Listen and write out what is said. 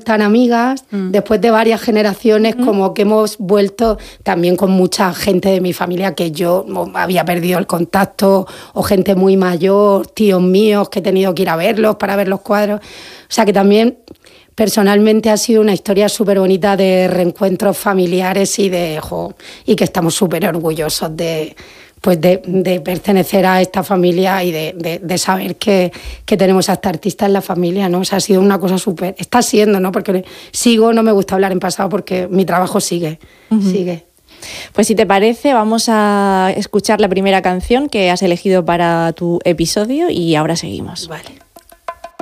tan amigas, después de varias generaciones, como que hemos vuelto también con mucha gente de mi familia que yo había perdido el contacto, o gente muy mayor, tíos míos que he tenido que ir a verlos para ver los cuadros. O sea que también personalmente ha sido una historia súper bonita de reencuentros familiares y que estamos súper orgullosos de pertenecer a esta familia y de saber que tenemos a esta artista en la familia, ¿no? O sea, ha sido una cosa súper... Está siendo, ¿no? Porque no me gusta hablar en pasado porque mi trabajo sigue. Pues si te parece, vamos a escuchar la primera canción que has elegido para tu episodio y ahora seguimos. Vale.